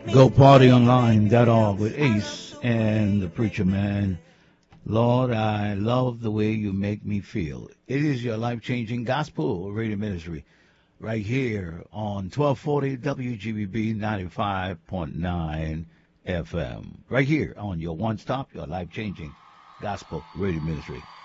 GoPartyOnline.org with Ace and the Preacher Man. Lord, I love the way you make me feel. It is your life-changing gospel radio ministry right here on 1240 WGBB 95.9 FM. Right here on your one-stop, your life-changing gospel radio ministry.